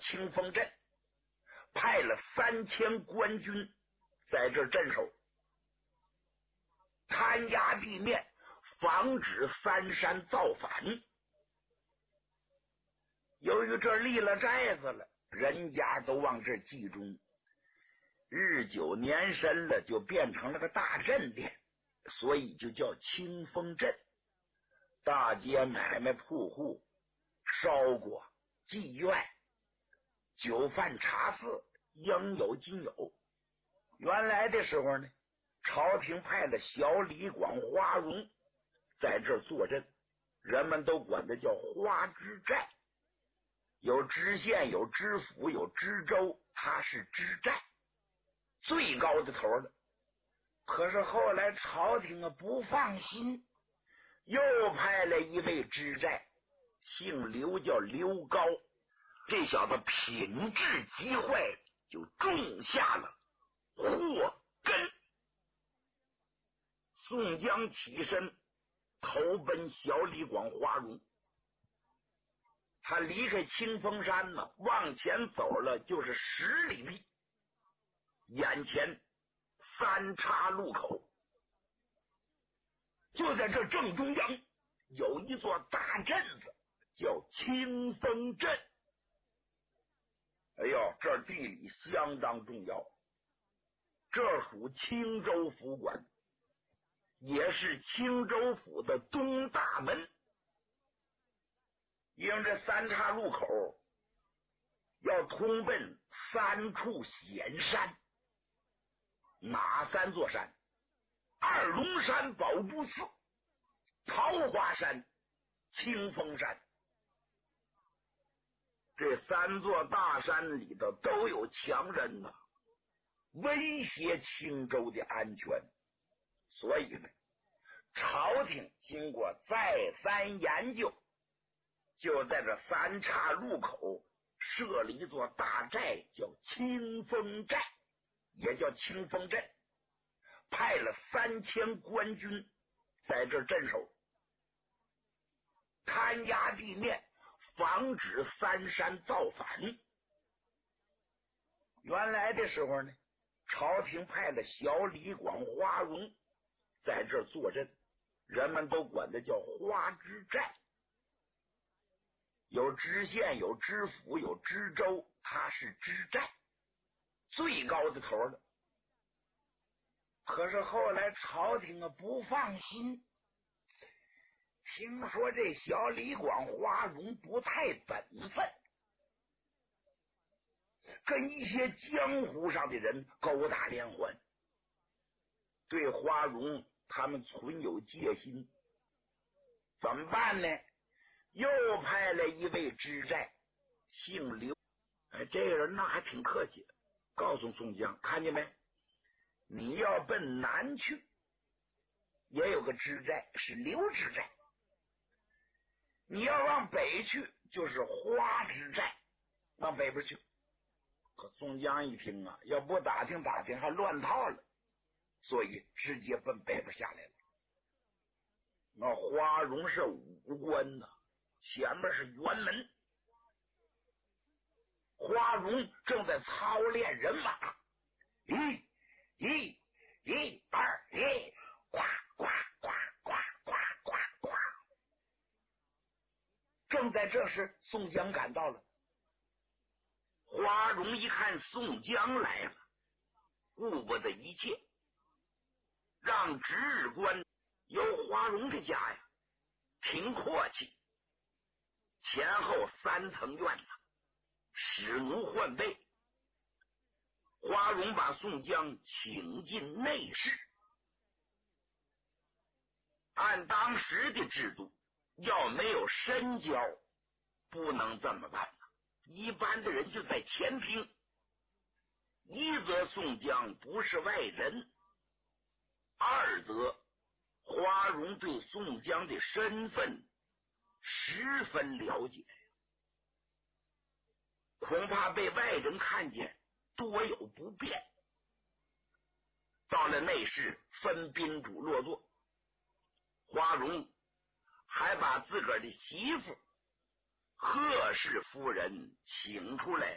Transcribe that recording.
清风镇，派了3000官军在这镇守，看压地面，防止三山造反。由于这立了寨子了，人家都往这集中，日久年深了，就变成了个大镇店，所以就叫清风镇。大街买卖铺户、烧锅、妓院、酒饭茶肆，应有尽有。原来的时候呢，朝廷派了小李广花荣在这坐镇，人们都管他叫花知寨。有知县，有知府，有知州，他是知寨最高的头了。可是后来朝廷不放心，又派了一位知寨，姓刘，叫刘高。这小子品质极坏，就种下了祸根。宋江起身投奔小李广花荣，他离开清风山呢，往前走了就是10里地，眼前三岔路口，就在这正中央有一座大镇子，叫清风镇。哎呦，这地理相当重要，这属青州府管，也是青州府的东大门。因为这三岔路口要通奔3处险山，哪3座山？二龙山、宝珠寺、桃花山、清风山。这3座大山里头都有强人呢，威胁青州的安全。所以呢，朝廷经过再三研究，就在这三岔路口设了一座大寨，叫清风寨，也叫清风镇，派了3000官军在这镇守，看压地面，防止三山造反。原来的时候呢，朝廷派了小李广花荣在这坐镇，人们都管他叫花知寨。有知县，有知府，有知州，他是知寨最高的头了。可是后来朝廷不放心，听说这小李广花荣不太本分，跟一些江湖上的人勾打连环，对花荣他们存有戒心。怎么办呢？又派了一位知寨，姓刘。这个人呢还挺客气，告诉宋江，看见没，你要奔南去，也有个知寨是刘知寨，你要往北去就是花知寨，往北边去。可宋江一听啊，要不打听打听还乱套了，所以直接奔北边下来了。那花荣是武官呢，前面是辕门，花荣正在操练人马，一二一，呱呱呱呱呱呱呱。正在这时，宋江赶到了。花荣一看宋江来了，顾不得一切，让值日官有花荣的家呀，挺阔气，前后3层院子，使奴换备。花荣把宋江请进内室。按当时的制度，要没有深交，不能这么办。一般的人就在前厅，一则宋江不是外人，二则花荣对宋江的身份十分了解，恐怕被外人看见多有不便。到了内室，分宾主落座，花荣还把自个儿的媳妇贺氏夫人请出来